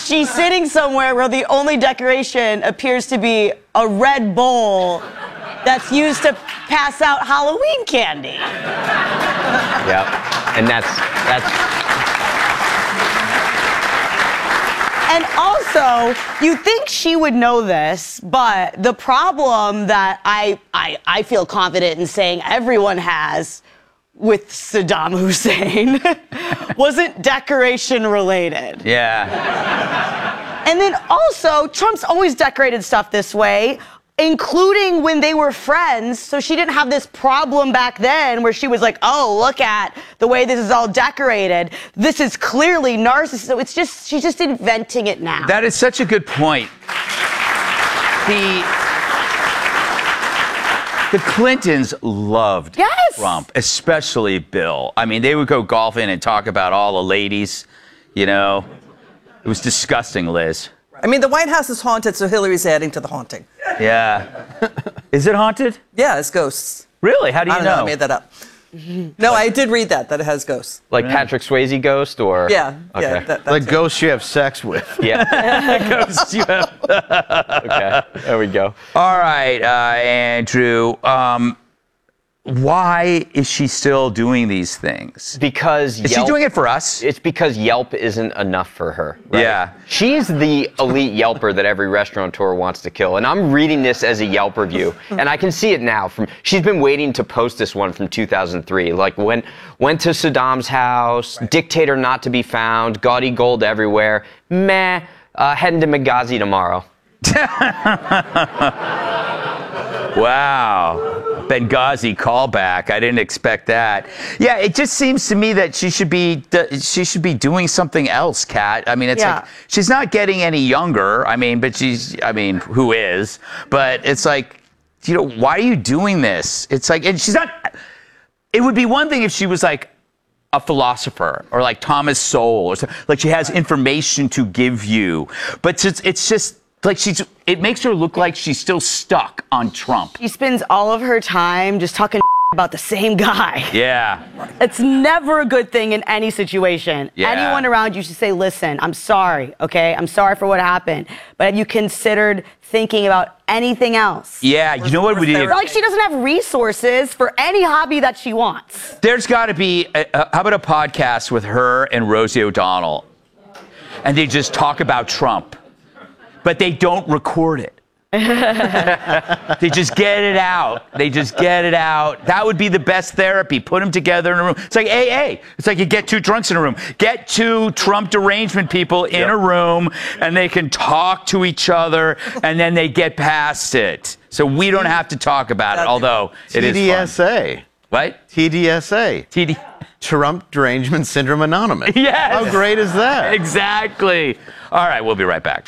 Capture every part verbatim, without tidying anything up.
she's sitting somewhere where the only decoration appears to be a red bowl that's used to pass out Halloween candy. Yep. And that's that's And also, you think she would know this, but the problem that I, I, I feel confident in saying everyone has with Saddam Hussein wasn't decoration related. Yeah. And then also, Trump's always decorated stuff this way, including when they were friends. So she didn't have this problem back then where she was like, oh, look at the way this is all decorated. This is clearly narcissism. So it's just, she's just inventing it now. That is such a good point. The, the Clintons loved yes. Trump, especially Bill. I mean, they would go golfing and talk about all the ladies, you know. It was disgusting, Liz. I mean, the White House is haunted, so Hillary's adding to the haunting. Yeah. Is it haunted? Yeah, it's ghosts. Really? How do you I don't know? know? I made that up. No, I did read that, that it has ghosts. like Patrick Swayze ghost, or Yeah, okay. yeah. That, Like it. ghosts you have sex with. Yeah. Ghosts you have. Okay. There we go. All right, uh, Andrew. Um, why is she still doing these things? Because Is Yelp, she doing it for us? It's because Yelp isn't enough for her. Right? Yeah. She's the elite Yelper that every restaurateur wants to kill. And I'm reading this as a Yelp review, and I can see it now. From she's been waiting to post this one from two thousand three. Like when went to Saddam's house, right. Dictator not to be found, gaudy gold everywhere. Meh. Uh, heading to Benghazi tomorrow. Wow. Benghazi callback. I didn't expect that. Yeah, it just seems to me that she should be she should be doing something else, Kat. I mean, it's Yeah. like she's not getting any younger. I mean, but she's I mean, who is? But it's like, you know, why are you doing this? It's like, and she's not. It would be one thing if she was like a philosopher or like Thomas Sowell or something. Like she has information to give you, but it's, it's just. Like she's, it makes her look like she's still stuck on Trump. She spends all of her time just talking about the same guy. Yeah. It's never a good thing in any situation. Yeah. Anyone around you should say, listen, I'm sorry, okay? I'm sorry for what happened. But have you considered thinking about anything else? Yeah, you know what we did? Like she doesn't have resources for any hobby that she wants. There's got to be, a, a, how about a podcast with her and Rosie O'Donnell? And they just talk about Trump. But they don't record it. They just get it out. They just get it out. That would be the best therapy. Put them together in a room. It's like A A. It's like you get two drunks in a room. Get two Trump derangement people in yep. a room, and they can talk to each other, and then they get past it. So we don't have to talk about it, although it is fun. T D S A. What? T D S A. T D. Trump Derangement Syndrome Anonymous. Yes. How great is that? Exactly. All right, we'll be right back.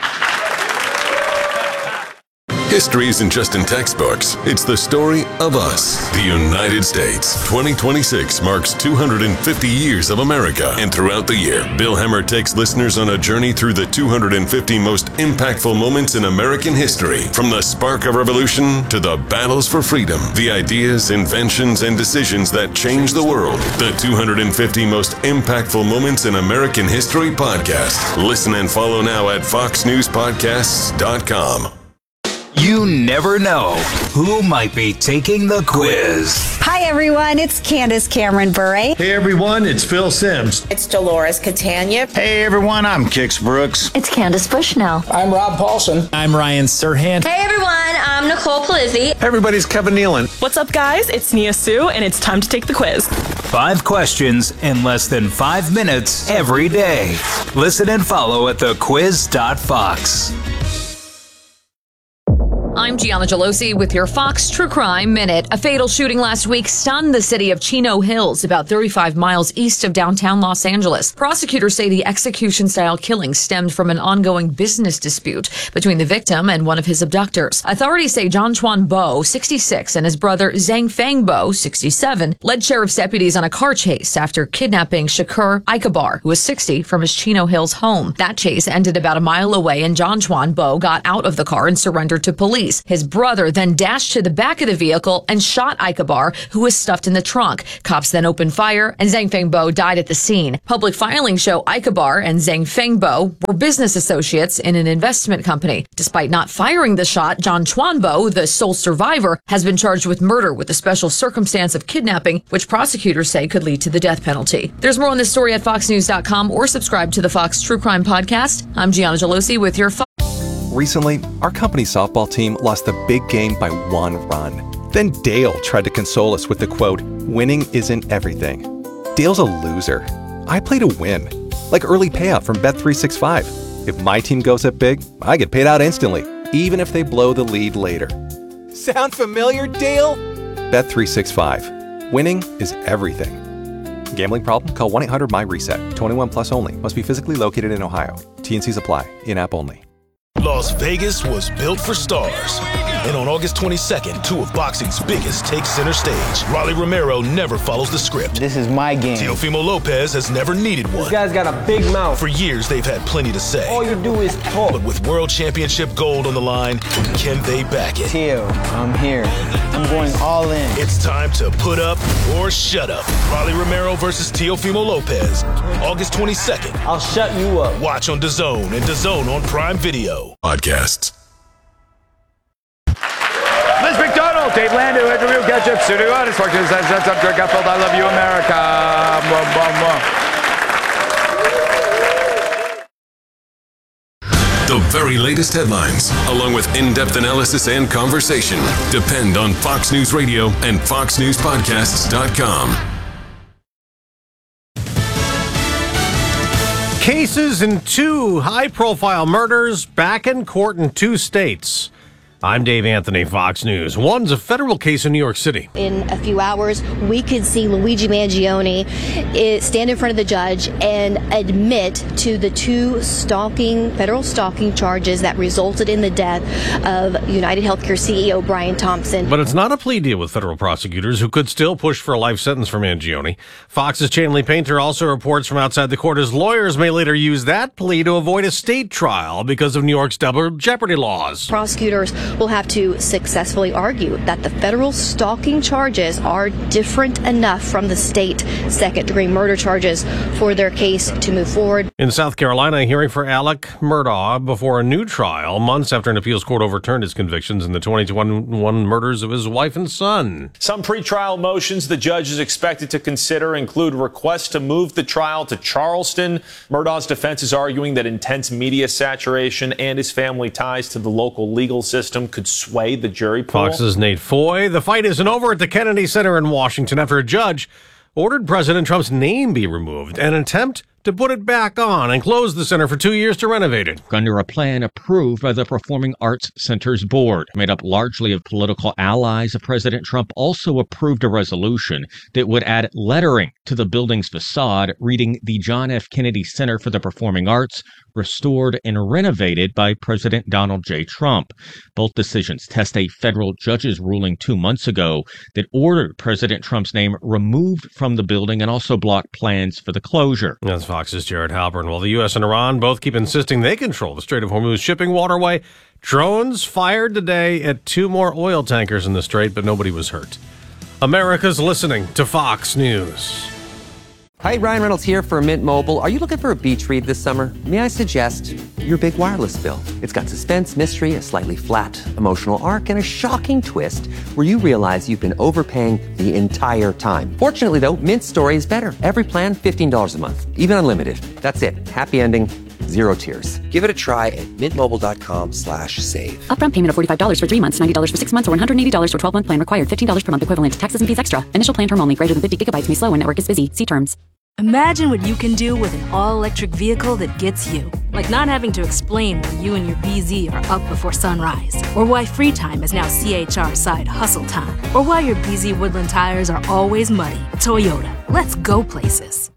History isn't just in textbooks. It's the story of us, the United States. twenty twenty-six marks two hundred fifty years of America. And throughout the year, Bill Hemmer takes listeners on a journey through the two hundred fifty most impactful moments in American history. From the spark of revolution to the battles for freedom, the ideas, inventions, and decisions that changed the world. The two hundred fifty most impactful moments in American history podcast. Listen and follow now at fox news podcasts dot com. You never know who might be taking the quiz. Hi, everyone. It's Candace Cameron Bure. Hey, everyone. It's Phil Simms. It's Dolores Catania. Hey, everyone. I'm Kix Brooks. It's Candace Bushnell. I'm Rob Paulson. I'm Ryan Serhant. Hey, everyone. I'm Nicole Palizzi. Hey, everybody's Kevin Nealon. What's up, guys? It's Nia Sue, and it's time to take the quiz. Five questions in less than five minutes every day. Listen and follow at the quiz dot fox. I'm Gianna Gelosi with your Fox True Crime Minute. A fatal shooting last week stunned the city of Chino Hills, about thirty-five miles east of downtown Los Angeles. Prosecutors say the execution-style killing stemmed from an ongoing business dispute between the victim and one of his abductors. Authorities say John Chuan Bo, sixty-six, and his brother Zhang Feng Bo, sixty-seven, led sheriff's deputies on a car chase after kidnapping Shakur Ikabar, who was sixty, from his Chino Hills home. That chase ended about a mile away, and John Chuan Bo got out of the car and surrendered to police. police. His brother then dashed to the back of the vehicle and shot Ikabar, who was stuffed in the trunk. Cops then opened fire, and Zhang Fengbo died at the scene. Public filings show Ikabar and Zhang Fengbo were business associates in an investment company. Despite not firing the shot, John Chuanbo, the sole survivor, has been charged with murder with a special circumstance of kidnapping, which prosecutors say could lead to the death penalty. There's more on this story at fox news dot com or subscribe to the Fox True Crime Podcast. I'm Gianna Gelosi with your Fox. Recently, our company's softball team lost a big game by one run. Then Dale tried to console us with the quote, "Winning isn't everything." Dale's a loser. I play to win. Like early payout from Bet three sixty-five. If my team goes up big, I get paid out instantly, even if they blow the lead later. Sound familiar, Dale? Bet three sixty-five. Winning is everything. Gambling problem? Call one eight hundred my reset. twenty-one plus only. Must be physically located in Ohio. T and Cs apply. In-app only. Las Vegas was built for stars. And on August twenty-second, two of boxing's biggest take center stage. Rolly Romero never follows the script. This is my game. Teofimo Lopez has never needed one. This guy's got a big mouth. For years, they've had plenty to say. All you do is talk. But with world championship gold on the line, can they back it? Teo, I'm here. I'm going all in. It's time to put up or shut up. Rolly Romero versus Teofimo Lopez. August twenty-second. I'll shut you up. Watch on DAZN and DAZN on Prime Video. Podcasts. Liz McDonald, Dave Landau, Andrew Real Ketchup, Studio Artist, Fox News, that's up, Greg Gutfeld, I love you, America. Mwah, mwah, mwah. The very latest headlines, along with in-depth analysis and conversation, depend on Fox News Radio and fox news podcasts dot com. Cases in two high-profile murders back in court in two states. I'm Dave Anthony, Fox News. One's a federal case in New York City. In a few hours, we could see Luigi Mangione stand in front of the judge and admit to the two stalking, federal stalking charges that resulted in the death of United Healthcare C E O Brian Thompson. But it's not a plea deal with federal prosecutors who could still push for a life sentence for Mangione. Fox's Chanley Painter also reports from outside the court his lawyers may later use that plea to avoid a state trial because of New York's double jeopardy laws. Prosecutors will have to successfully argue that the federal stalking charges are different enough from the state second-degree murder charges for their case to move forward. In South Carolina, a hearing for Alec Murdaugh before a new trial, months after an appeals court overturned his convictions in the twenty twenty-one murders of his wife and son. Some pretrial motions the judge is expected to consider include requests to move the trial to Charleston. Murdaugh's defense is arguing that intense media saturation and his family ties to the local legal system could sway the jury pool. Fox's Nate Foy. The fight isn't over at the Kennedy Center in Washington after a judge ordered President Trump's name be removed, an attempt to put it back on and close the center for two years to renovate it. Under a plan approved by the Performing Arts Center's board, made up largely of political allies of President Trump, also approved a resolution that would add lettering to the building's facade reading the John F. Kennedy Center for the Performing Arts, restored and renovated by President Donald J. Trump. Both decisions test a federal judge's ruling two months ago that ordered President Trump's name removed from the building and also blocked plans for the closure. That's Fox's Jared Halpern. While the U S and Iran both keep insisting they control the Strait of Hormuz shipping waterway, drones fired today at two more oil tankers in the strait, but nobody was hurt. America's listening to Fox News. Hi, Ryan Reynolds here for Mint Mobile. Are you looking for a beach read this summer? May I suggest your big wireless bill? It's got suspense, mystery, a slightly flat emotional arc, and a shocking twist where you realize you've been overpaying the entire time. Fortunately, though, Mint's story is better. Every plan, fifteen dollars a month, even unlimited. That's it. Happy ending. Zero tears. Give it a try at mintmobile.com slash save. Upfront payment of forty-five dollars for three months, ninety dollars for six months, or one hundred eighty dollars for twelve-month plan required. fifteen dollars per month equivalent. Taxes and fees extra. Initial plan term only. Greater than fifty gigabytes may slow when network is busy. See terms. Imagine what you can do with an all-electric vehicle that gets you. Like not having to explain why you and your B Z are up before sunrise. Or why free time is now C H R side hustle time. Or why your B Z Woodland tires are always muddy. Toyota. Let's go places.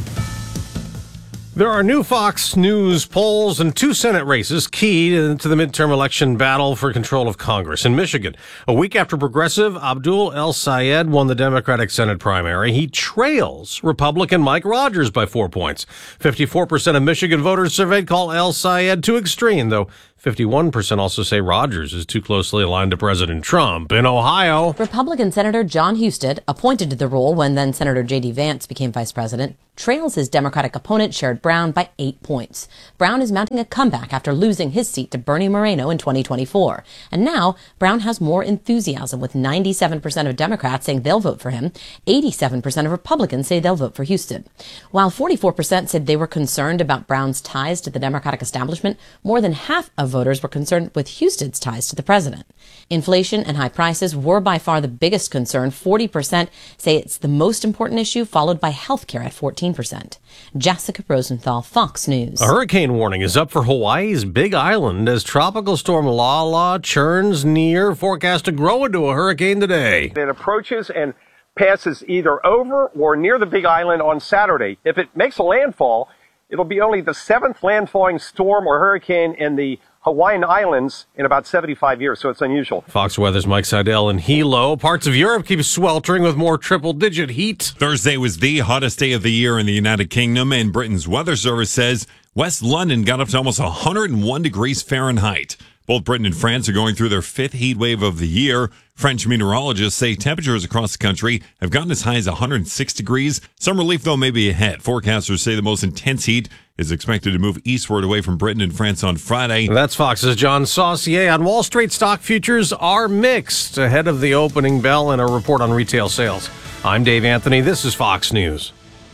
There are new Fox News polls and two Senate races key to the midterm election battle for control of Congress. In Michigan, a week after progressive Abdul El-Sayed won the Democratic Senate primary, he trails Republican Mike Rogers by four points. fifty-four percent of Michigan voters surveyed call El-Sayed too extreme, though fifty-one percent also say Rogers is too closely aligned to President Trump. In Ohio, Republican Senator John Husted, appointed to the role when then Senator J D Vance became vice president, trails his Democratic opponent Sherrod Brown by eight points. Brown is mounting a comeback after losing his seat to Bernie Moreno in twenty twenty-four. And now, Brown has more enthusiasm, with ninety-seven percent of Democrats saying they'll vote for him. eighty-seven percent of Republicans say they'll vote for Husted. While forty-four percent said they were concerned about Brown's ties to the Democratic establishment, more than half of voters were concerned with Husted's ties to the president. Inflation and high prices were by far the biggest concern. forty percent say it's the most important issue, followed by health care at fourteen percent. Jessica Rosenthal, Fox News. A hurricane warning is up for Hawaii's Big Island as tropical storm Lala churns near, forecast to grow into a hurricane today. It approaches and passes either over or near the Big Island on Saturday. If it makes a landfall, it'll be only the seventh landfalling storm or hurricane in the Hawaiian Islands in about seventy-five years, so it's unusual. Fox Weather's Mike Seidel in Hilo. Parts of Europe keep sweltering with more triple-digit heat. Thursday was the hottest day of the year in the United Kingdom, and Britain's weather service says West London got up to almost one hundred one degrees Fahrenheit. Both Britain and France are going through their fifth heat wave of the year. French meteorologists say temperatures across the country have gotten as high as one hundred six degrees. Some relief, though, may be ahead. Forecasters say the most intense heat is expected to move eastward away from Britain and France on Friday. That's Fox's John Saucier. On Wall Street, stock futures are mixed ahead of the opening bell and a report on retail sales. I'm Dave Anthony. This is Fox News.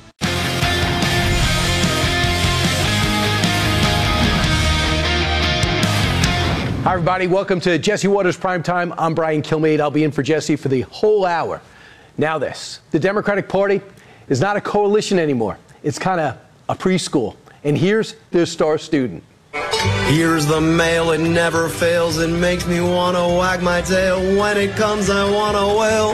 Hi, everybody. Welcome to Jesse Watters Primetime. I'm Brian Kilmeade. I'll be in for Jesse for the whole hour. Now this. The Democratic Party is not a coalition anymore. It's kind of a preschool. And here's their star student. Here's the mail, it never fails. It makes me want to wag my tail. When it comes, I want to wail.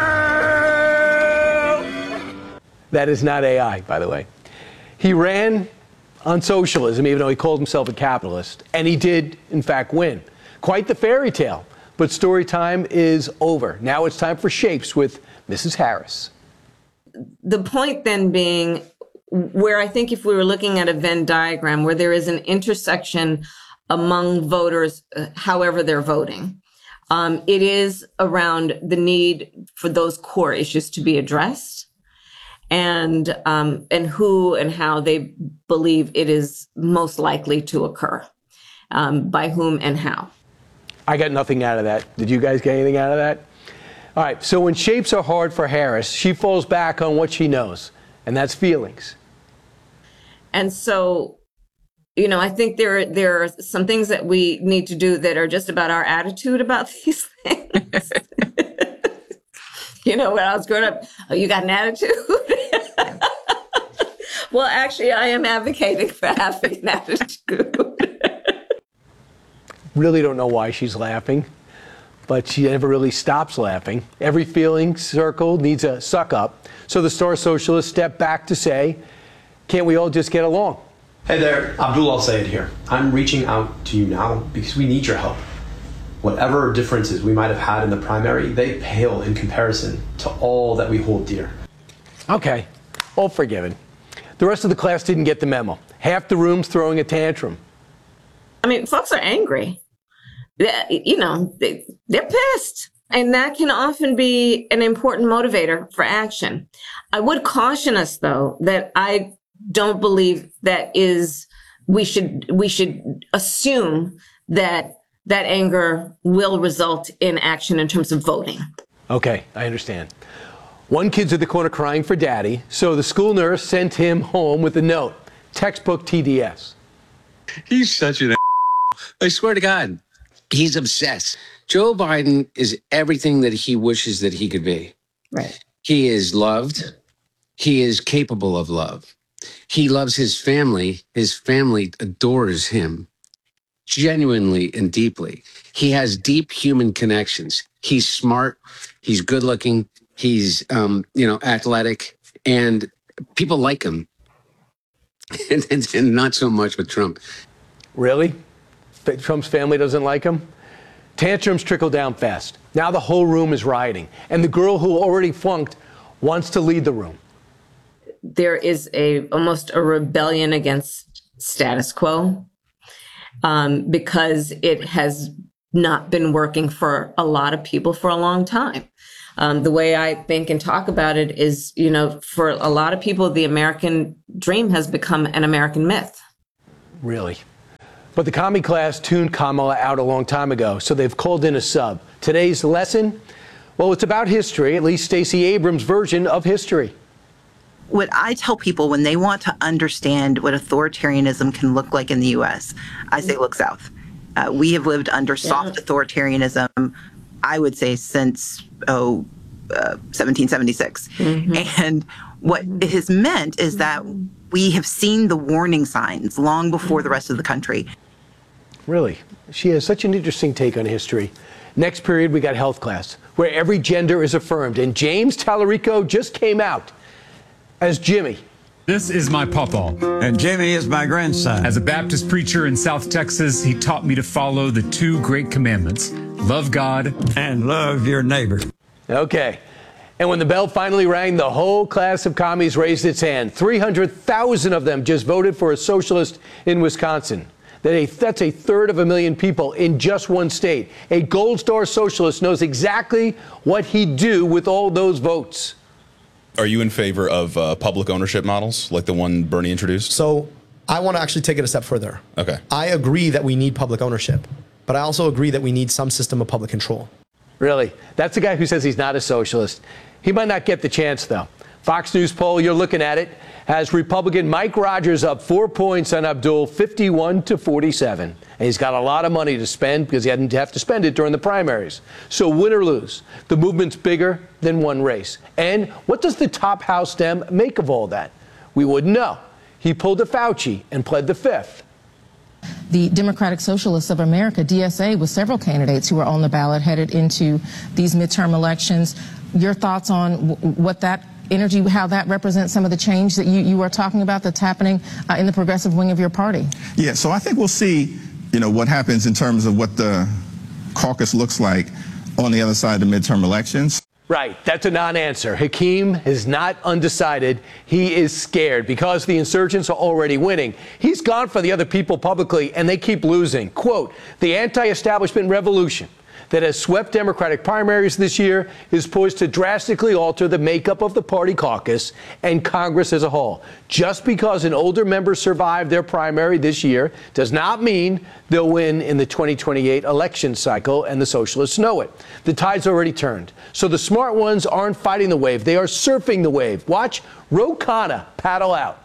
That is not A I, by the way. He ran on socialism, even though he called himself a capitalist. And he did, in fact, win. Quite the fairy tale. But story time is over. Now it's time for Shapes with Missus Harris. The point then being, where I think if we were looking at a Venn diagram where there is an intersection among voters, uh, however they're voting, um, it is around the need for those core issues to be addressed, and um, and who and how they believe it is most likely to occur, um, by whom and how. I got nothing out of that. Did you guys get anything out of that? All right, so when shapes are hard for Harris, she falls back on what she knows, and that's feelings. And so, you know, I think there, there are some things that we need to do that are just about our attitude about these things. You know, when I was growing up, oh, you got an attitude? Well, actually, I am advocating for having an attitude. Really don't know why she's laughing, but she never really stops laughing. Every feeling circle needs a suck up. So the Star Socialists step back to say, can't we all just get along? Hey there, Abdul Al-Sayed here. I'm reaching out to you now because we need your help. Whatever differences we might have had in the primary, they pale in comparison to all that we hold dear. Okay, all forgiven. The rest of the class didn't get the memo. Half the room's throwing a tantrum. I mean, folks are angry. They, you know, they, they're pissed. And that can often be an important motivator for action. I would caution us, though, that I don't believe that is, we should, we should assume that that anger will result in action in terms of voting. Okay, I understand. One kid's at the corner crying for daddy, so the school nurse sent him home with a note. Textbook T D S. He's such an I swear to God. He's obsessed. Joe Biden is everything that he wishes that he could be. Right. He is loved. He is capable of love. He loves his family. His family adores him genuinely and deeply. He has deep human connections. He's smart. He's good looking. He's, um, you know, athletic, and people like him. and, and, and not so much with Trump. Really? Trump's family doesn't like him? Tantrums trickle down fast. Now the whole room is rioting, and the girl who already flunked wants to lead the room. There is a almost a rebellion against status quo. um, because it has not been working for a lot of people for a long time. Um, the way I think and talk about it is, you know, for a lot of people, the American dream has become an American myth. Really? But the commie class tuned Kamala out a long time ago, so they've called in a sub. Today's lesson? Well, it's about history, at least Stacey Abrams' version of history. What I tell people when they want to understand what authoritarianism can look like in the U S, I say look south. Uh, we have lived under soft yeah. authoritarianism, I would say, since, oh, uh, seventeen seventy-six. Mm-hmm. And what it has meant is that we have seen the warning signs long before the rest of the country. Really? She has such an interesting take on history. Next period, we got health class, where every gender is affirmed. And James Tallarico just came out as Jimmy. This is my pawpaw. And Jimmy is my grandson. As a Baptist preacher in South Texas, he taught me to follow the two great commandments: love God and love your neighbor. Okay. And when the bell finally rang, the whole class of commies raised its hand. three hundred thousand of them just voted for a socialist in Wisconsin. That's a third of a million people in just one state. A Gold Star socialist knows exactly what he'd do with all those votes. Are you in favor of uh, public ownership models like the one Bernie introduced? So I want to actually take it a step further. Okay. I agree that we need public ownership, but I also agree that we need some system of public control. Really? That's the guy who says he's not a socialist. He might not get the chance, though. Fox News poll, you're looking at it, has Republican Mike Rogers up four points on Abdul, fifty-one to forty-seven. And he's got a lot of money to spend because he hadn't have to spend it during the primaries. So win or lose, the movement's bigger than one race. And what does the top House Dem make of all that? We wouldn't know. He pulled a Fauci and pled the fifth. The Democratic Socialists of America, D S A, with several candidates who are on the ballot headed into these midterm elections. Your thoughts on w- what that energy, how that represents some of the change that you, you are talking about that's happening uh, in the progressive wing of your party? Yeah, so I think we'll see, you know, what happens in terms of what the caucus looks like on the other side of the midterm elections. Right, that's a non-answer. Hakeem is not undecided. He is scared because the insurgents are already winning. He's gone for the other people publicly, and they keep losing. Quote, the anti-establishment revolution that has swept Democratic primaries this year is poised to drastically alter the makeup of the party caucus and Congress as a whole. Just because an older member survived their primary this year does not mean they'll win in the twenty twenty-eight election cycle, and the socialists know it. The tide's already turned. So the smart ones aren't fighting the wave. They are surfing the wave. Watch Ro Khanna paddle out.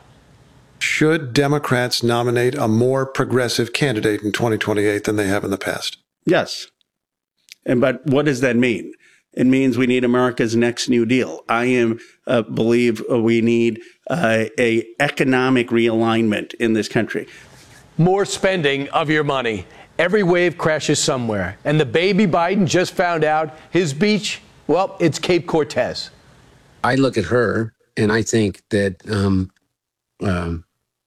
Should Democrats nominate a more progressive candidate in twenty twenty-eight than they have in the past? Yes. And but what does that mean? It means we need America's next New Deal. I am uh, believe we need uh, a economic realignment in this country. More spending of your money. Every wave crashes somewhere. And the baby Biden just found out his beach, well, it's Cape Cortez. I look at her and I think that, um, um,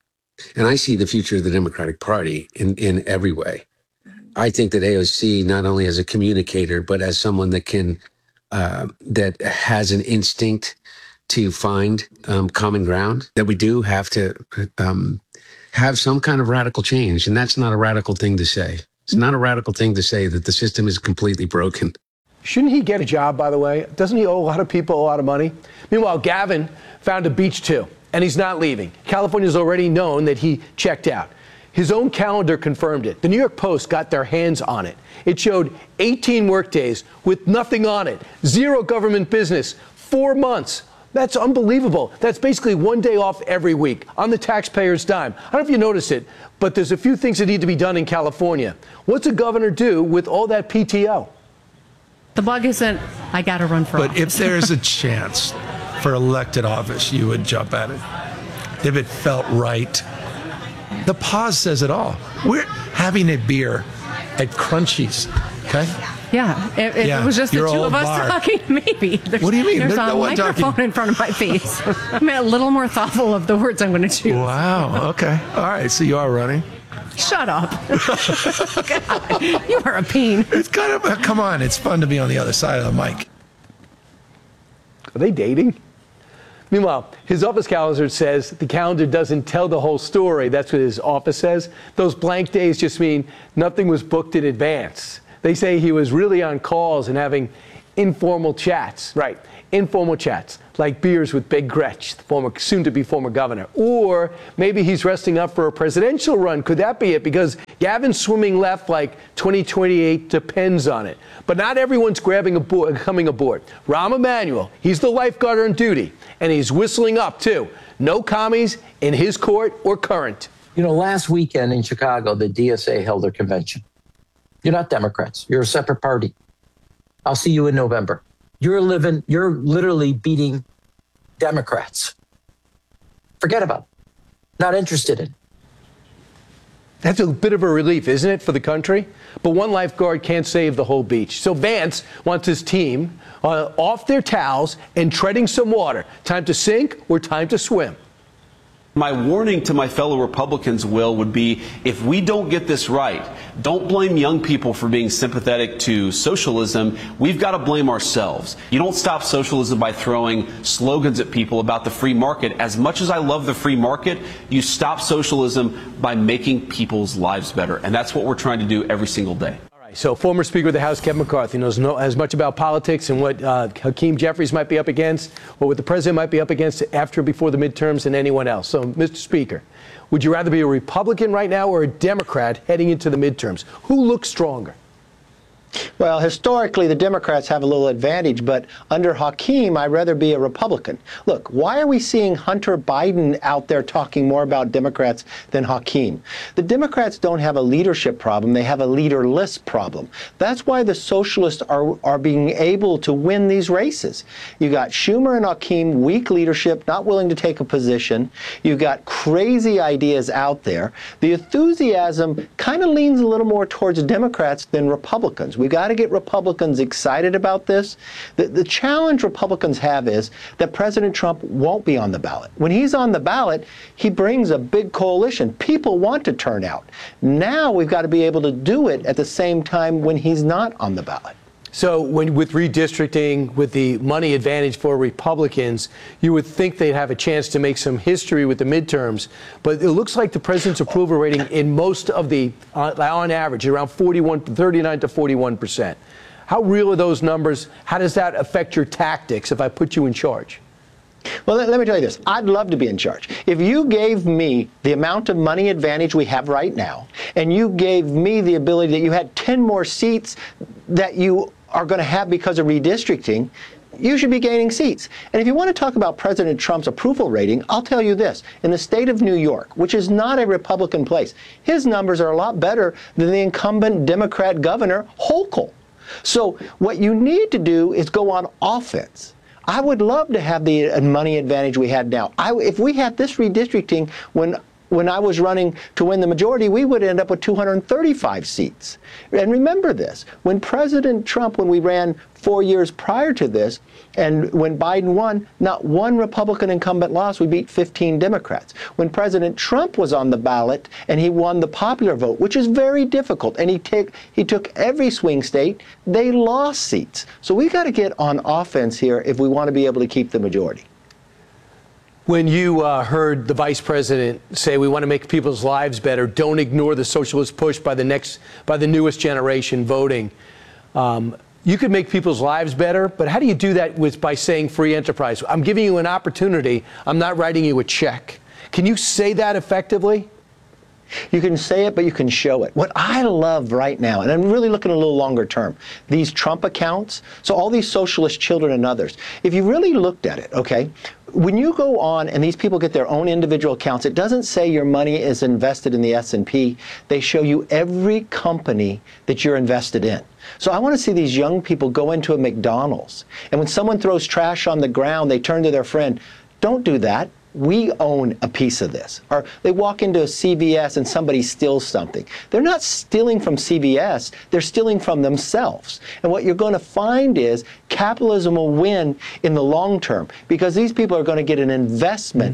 and I see the future of the Democratic Party in, in every way. I think that A O C, not only as a communicator, but as someone that can, uh, that has an instinct to find um, common ground, that we do have to um, have some kind of radical change. And that's not a radical thing to say. It's not a radical thing to say that the system is completely broken. Shouldn't he get a job, by the way? Doesn't he owe a lot of people a lot of money? Meanwhile, Gavin found a beach too, and he's not leaving. California's already known that he checked out. His own calendar confirmed it. The New York Post got their hands on it. It showed eighteen workdays with nothing on it, zero government business, four months. That's unbelievable. That's basically one day off every week on the taxpayer's dime. I don't know if you noticed it, but there's a few things that need to be done in California. What's a governor do with all that P T O? The bug isn't, I got to run for But office. if there's a chance for elected office, you would jump at it. If it felt right. The pause says it all. We're having a beer at Crunchies, okay? Yeah, if, if Yeah, it was just the your two old of us bar. talking, maybe. There's, What do you mean? There's There's a no one microphone talking. in front of my face. I'm a little more thoughtful of the words I'm going to choose. Wow, okay. All right, so you are running. Shut up. God, you are a peen. It's kind of, uh, come on, it's fun to be on the other side of the mic. Are they dating? Meanwhile, his office calendar says the calendar doesn't tell the whole story. That's what his office says. Those blank days just mean nothing was booked in advance. They say he was really on calls and having informal chats. Right. Informal chats, like beers with Big Gretch, the former, soon-to-be former governor. Or maybe he's resting up for a presidential run. Could that be it? Because Gavin's swimming left like twenty twenty-eight depends on it. But not everyone's grabbing aboard, coming aboard. Rahm Emanuel, he's the lifeguard on duty, and he's whistling up, too. No commies in his court or current. You know, last weekend in Chicago, the D S A held their convention. You're not Democrats. You're a separate party. I'll see you in November. You're living, you're literally beating Democrats. Forget about it. Not interested in. That's a bit of a relief, isn't it, for the country? But one lifeguard can't save the whole beach. So Vance wants his team uh, off their towels and treading some water. Time to sink or time to swim. My warning to my fellow Republicans, Will, would be if we don't get this right, don't blame young people for being sympathetic to socialism. We've got to blame ourselves. You don't stop socialism by throwing slogans at people about the free market. As much as I love the free market, you stop socialism by making people's lives better. And that's what we're trying to do every single day. So former Speaker of the House Kevin McCarthy knows no, as much about politics and what uh, Hakeem Jeffries might be up against or what the president might be up against after and before the midterms than anyone else. So, Mister Speaker, would you rather be a Republican right now or a Democrat heading into the midterms? Who looks stronger? Well, historically, the Democrats have a little advantage, but under Hakeem, I'd rather be a Republican. Look, why are we seeing Hunter Biden out there talking more about Democrats than Hakeem? The Democrats don't have a leadership problem. They have a leaderless problem. That's why the socialists are, are being able to win these races. You got Schumer and Hakeem, weak leadership, not willing to take a position. You got crazy ideas out there. The enthusiasm kind of leans a little more towards Democrats than Republicans. We've got to get Republicans excited about this. The, the challenge Republicans have is that President Trump won't be on the ballot. When he's on the ballot, he brings a big coalition. People want to turn out. Now we've got to be able to do it at the same time when he's not on the ballot. So when with redistricting, with the money advantage for Republicans, you would think they'd have a chance to make some history with the midterms. But it looks like the president's approval rating in most of the, uh, on average, around forty-one, thirty-nine to forty-one percent. How real are those numbers? How does that affect your tactics if I put you in charge? Well, let, let me tell you this. I'd love to be in charge. If you gave me the amount of money advantage we have right now, and you gave me the ability that you had ten more seats that you are going to have because of redistricting, you should be gaining seats. And if you want to talk about President Trump's approval rating, I'll tell you this. In the state of New York, which is not a Republican place, his numbers are a lot better than the incumbent Democrat governor, Hochul. So what you need to do is go on offense. I would love to have the money advantage we had now. I, if we had this redistricting when When I was running to win the majority, we would end up with two hundred thirty-five seats. And remember this, when President Trump, when we ran four years prior to this, and when Biden won, not one Republican incumbent lost. We beat fifteen Democrats. When President Trump was on the ballot and he won the popular vote, which is very difficult, and he, take, he took every swing state, they lost seats. So we got to get on offense here if we want to be able to keep the majority. When you uh, heard the vice president say we want to make people's lives better, don't ignore the socialist push by the next, by the newest generation voting. Um, you could make people's lives better, but how do you do that with by saying free enterprise? I'm giving you an opportunity. I'm not writing you a check. Can you say that effectively? You can say it, but you can show it. What I love right now, and I'm really looking a little longer term, these Trump accounts, so all these socialist children and others, if you really looked at it, okay, when you go on and these people get their own individual accounts, it doesn't say your money is invested in the S and P. They show you every company that you're invested in. So I want to see these young people go into a McDonald's, and when someone throws trash on the ground, they turn to their friend, don't do that. We own a piece of this. Or they walk into a C V S and somebody steals something. They're not stealing from C V S, they're stealing from themselves. And what you're going to find is capitalism will win in the long term because these people are going to get an investment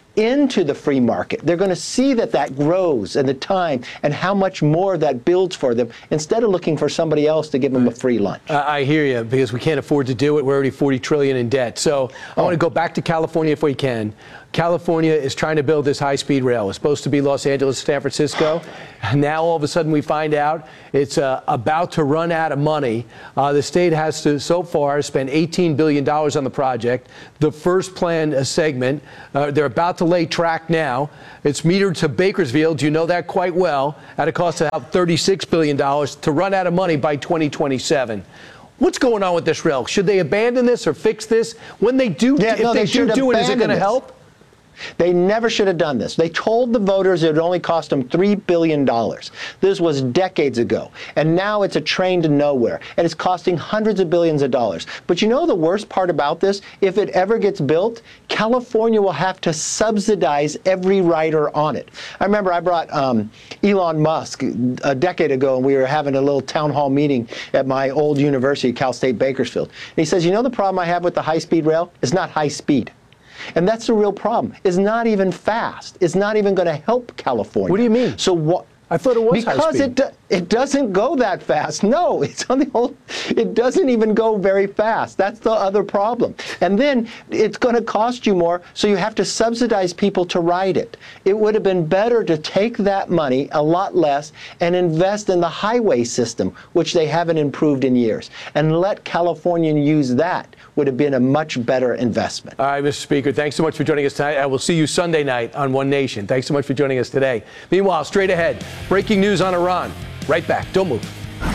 into the free market. They're going to see that that grows in the time and how much more that builds for them instead of looking for somebody else to give them a free lunch. Uh, I hear you, because we can't afford to do it. We're already forty trillion dollars in debt. So I want to go back to California if we can. California is trying to build this high-speed rail. It's supposed to be Los Angeles, San Francisco. Now all of a sudden we find out it's uh, about to run out of money. Uh, the state has to, so far, spend eighteen billion dollars on the project. The first planned uh, segment, uh, they're about to lay track now. It's metered to Bakersfield, you know that quite well, at a cost of about thirty-six billion dollars to run out of money by twenty twenty-seven. What's going on with this rail? Should they abandon this or fix this? When they do, Yeah, if no, they, they do should do it, is it going abandon to this. help? They never should have done this. They told the voters it would only cost them three billion dollars. This was decades ago. And now it's a train to nowhere. And it's costing hundreds of billions of dollars. But you know the worst part about this? If it ever gets built, California will have to subsidize every rider on it. I remember I brought um, Elon Musk a decade ago, and we were having a little town hall meeting at my old university, Cal State Bakersfield. And he says, you know the problem I have with the high-speed rail? It's not high speed. And that's the real problem. It's not even fast. It's not even going to help California. What do you mean? So what? I thought it was high because speed. it do, it doesn't go that fast. No, it's on the whole. It doesn't even go very fast. That's the other problem. And then it's going to cost you more, so you have to subsidize people to ride it. It would have been better to take that money, a lot less, and invest in the highway system, which they haven't improved in years, and let California use that. Would have been a much better investment. All right, Mister Speaker, thanks so much for joining us tonight. I will see you Sunday night on One Nation. Thanks so much for joining us today. Meanwhile, straight ahead, breaking news on Iran. Right back. Don't move.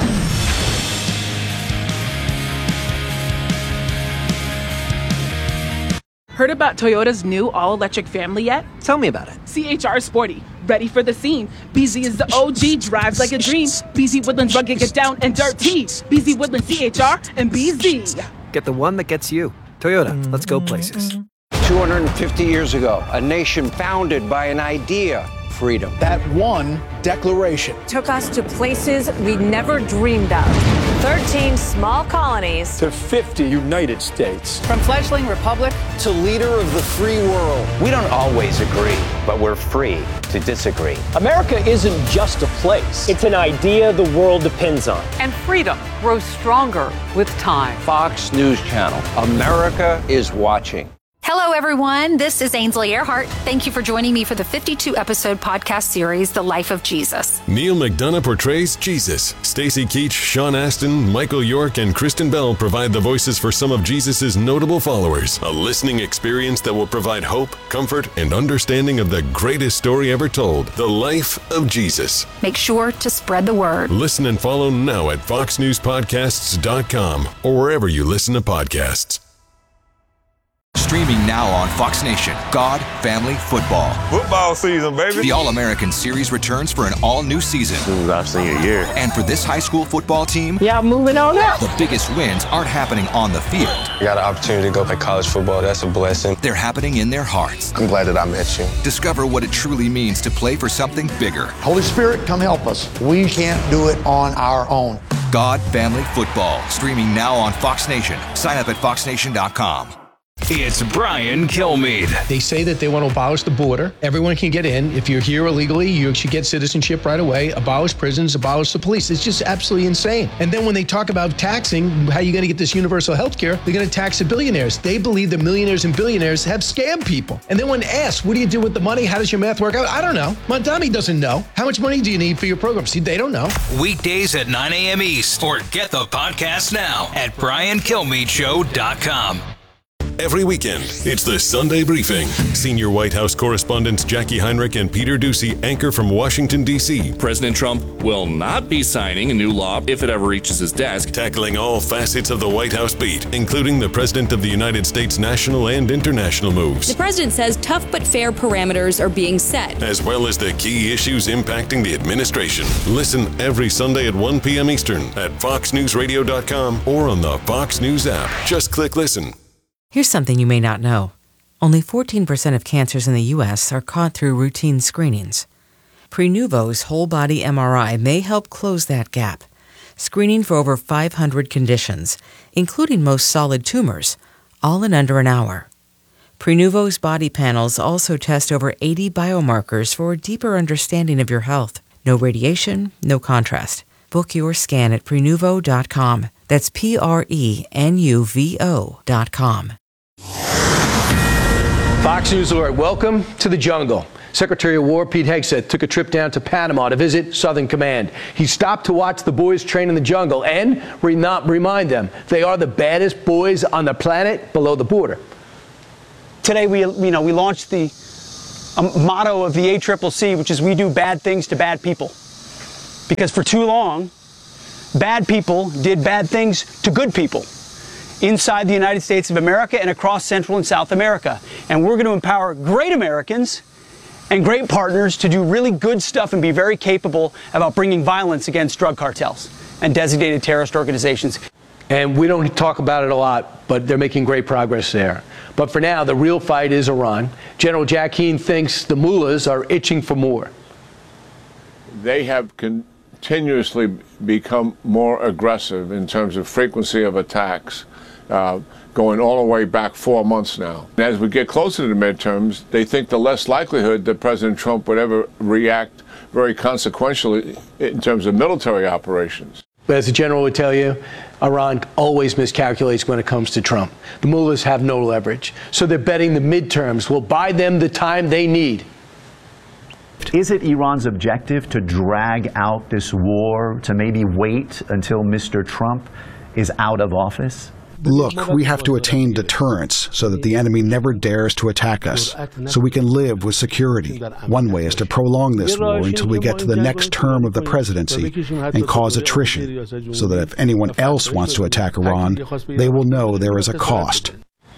Heard about Toyota's new all-electric family yet? Tell me about it. C H R Sporty. Ready for the scene. B Z is the O G, drives like a dream. B Z Woodlands rugged, get down and dirty. B Z Woodlands C H R and B Z. Get the one that gets you. Toyota, let's go places. two hundred fifty years ago, a nation founded by an idea, freedom. That one declaration took us to places we never dreamed of. thirteen small colonies to fifty United States. From fledgling republic to leader of the free world. We don't always agree, but we're free to disagree. America isn't just a place. It's an idea the world depends on. And freedom grows stronger with time. Fox News Channel. America is watching. Hello, everyone. This is Ainsley Earhart. Thank you for joining me for the fifty-two episode podcast series, The Life of Jesus. Neil McDonough portrays Jesus. Stacey Keach, Sean Astin, Michael York, and Kristen Bell provide the voices for some of Jesus' notable followers. A listening experience that will provide hope, comfort, and understanding of the greatest story ever told, The Life of Jesus. Make sure to spread the word. Listen and follow now at fox news podcasts dot com or wherever you listen to podcasts. Streaming now on Fox Nation, God, Family, Football. Football season, baby. The All-American Series returns for an all-new season. This is our senior year. And for this high school football team, yeah, moving on up. The biggest wins aren't happening on the field. I got an opportunity to go play college football. That's a blessing. They're happening in their hearts. I'm glad that I met you. Discover what it truly means to play for something bigger. Holy Spirit, come help us. We can't do it on our own. God, Family, Football. Streaming now on Fox Nation. Sign up at fox nation dot com. It's Brian Kilmeade. They say that they want to abolish the border. Everyone can get in. If you're here illegally, you should get citizenship right away. Abolish prisons, abolish the police. It's just absolutely insane. And then when they talk about taxing, how you're going to get this universal health care, they're going to tax the billionaires. They believe the millionaires and billionaires have scammed people. And then when asked, what do you do with the money? How does your math work out? I don't know. Montami doesn't know. How much money do you need for your program? See, they don't know. Weekdays at nine a.m. East, or get the podcast now at brian kilmeade show dot com. Every weekend, it's the Sunday Briefing. Senior White House correspondents Jackie Heinrich and Peter Doocy anchor from Washington, D C President Trump will not be signing a new law if it ever reaches his desk. Tackling all facets of the White House beat, including the President of the United States national and international moves. The president says tough but fair parameters are being set, as well as the key issues impacting the administration. Listen every Sunday at one p.m. Eastern at fox news radio dot com or on the Fox News app. Just click listen. Here's something you may not know. Only fourteen percent of cancers in the U S are caught through routine screenings. Prenuvo's whole-body M R I may help close that gap, screening for over five hundred conditions, including most solid tumors, all in under an hour. Prenuvo's body panels also test over eighty biomarkers for a deeper understanding of your health. No radiation, no contrast. Book your scan at Prenuvo dot com. That's P R E N U V O dot com. Fox News alert. Welcome to the jungle. Secretary of War Pete Hegseth took a trip down to Panama to visit Southern Command. He stopped to watch the boys train in the jungle and re- not remind them they are the baddest boys on the planet below the border. Today, we, you know, we launched the um, motto of the A C C C, which is we do bad things to bad people. Because for too long, bad people did bad things to good people inside the United States of America and across Central and South America. And we're going to empower great Americans and great partners to do really good stuff and be very capable about bringing violence against drug cartels and designated terrorist organizations. And we don't talk about it a lot, but they're making great progress there. But for now, the real fight is Iran. General Jack Keane thinks the mullahs are itching for more. They have continuously become more aggressive in terms of frequency of attacks, uh, going all the way back four months now. And as we get closer to the midterms, they think the less likelihood that President Trump would ever react very consequentially in terms of military operations. But as the general would tell you, Iran always miscalculates when it comes to Trump. The mullahs have no leverage, so they're betting the midterms will buy them the time they need. Is it Iran's objective to drag out this war, to maybe wait until Mister Trump is out of office? Look, we have to attain deterrence so that the enemy never dares to attack us, so we can live with security. One way is to prolong this war until we get to the next term of the presidency and cause attrition, so that if anyone else wants to attack Iran, they will know there is a cost.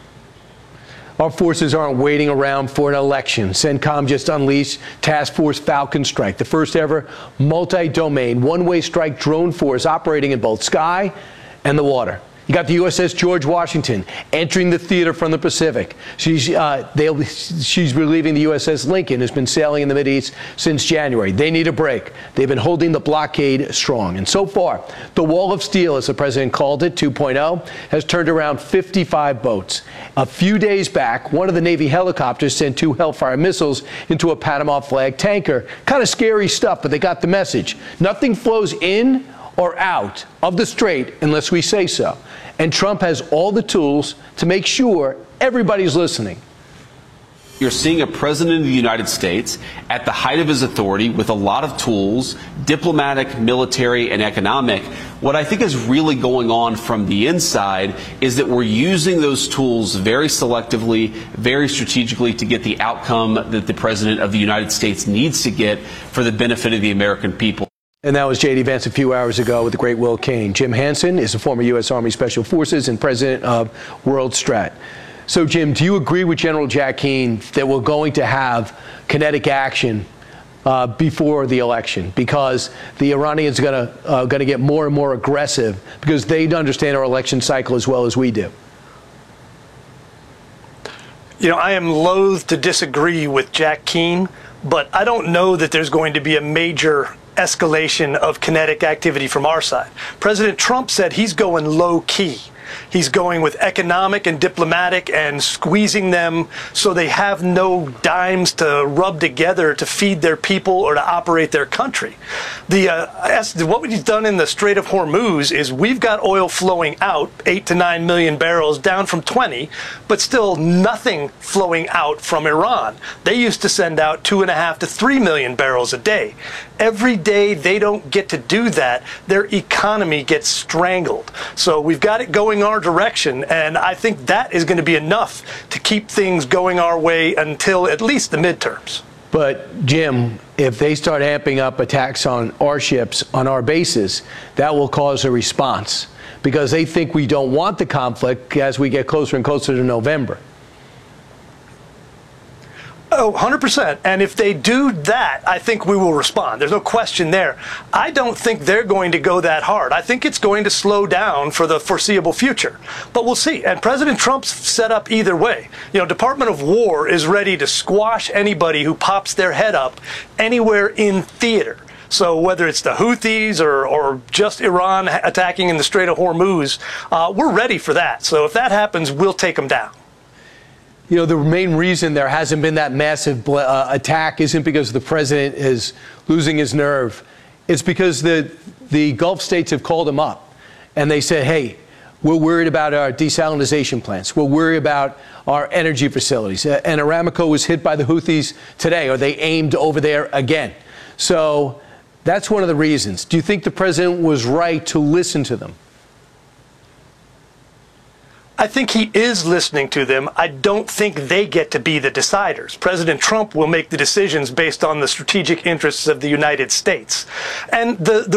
Our forces aren't waiting around for an election. CENTCOM just unleashed Task Force Falcon Strike, the first ever multi-domain, one-way strike drone force operating in both sky and the water. You got the U S S George Washington entering the theater from the Pacific. She's, uh, they'll, she's relieving the U S S Lincoln, who's been sailing in the Mideast since January. They need a break. They've been holding the blockade strong. And so far, the Wall of Steel, as the president called it, two point oh, has turned around fifty-five boats. A few days back, one of the Navy helicopters sent two Hellfire missiles into a Panama flag tanker. Kind of scary stuff, but they got the message. Nothing flows in or out of the strait unless we say so. And Trump has all the tools to make sure everybody's listening. You're seeing a president of the United States at the height of his authority with a lot of tools, diplomatic, military, and economic. What I think is really going on from the inside is that we're using those tools very selectively, very strategically to get the outcome that the president of the United States needs to get for the benefit of the American people. And that was J D Vance a few hours ago with the great Will Cain. Jim Hansen is a former U S Army Special Forces and president of World Strat. So, Jim, do you agree with General Jack Keane that we're going to have kinetic action uh, before the election, because the Iranians are going to uh, going to get more and more aggressive because they understand our election cycle as well as we do? You know, I am loath to disagree with Jack Keane, but I don't know that there's going to be a major escalation of kinetic activity from our side. President Trump said he's going low key. He's going with economic and diplomatic and squeezing them so they have no dimes to rub together to feed their people or to operate their country. The uh, what we've done in the Strait of Hormuz is we've got oil flowing out, eight to nine million barrels, down from twenty, but still nothing flowing out from Iran. They used to send out two and a half to three million barrels a day. Every day they don't get to do that, their economy gets strangled. So we've got it going our direction, and I think that is going to be enough to keep things going our way until at least the midterms. But, Jim, if they start amping up attacks on our ships, on our bases, that will cause a response because they think we don't want the conflict as we get closer and closer to November. Oh, one hundred percent. And if they do that, I think we will respond. There's no question there. I don't think they're going to go that hard. I think it's going to slow down for the foreseeable future. But we'll see. And President Trump's set up either way. You know, Department of War is ready to squash anybody who pops their head up anywhere in theater. So whether it's the Houthis or, or just Iran attacking in the Strait of Hormuz, uh, we're ready for that. So if that happens, we'll take them down. you know, the main reason there hasn't been that massive uh, attack isn't because the president is losing his nerve. It's because the, the Gulf states have called him up and they said, hey, we're worried about our desalinization plants. We're worried about our energy facilities. And Aramco was hit by the Houthis today, or they aimed over there again. So that's one of the reasons. Do you think the president was right to listen to them? I think he is listening to them. I don't think they get to be the deciders. President Trump will make the decisions based on the strategic interests of the United States. And the, the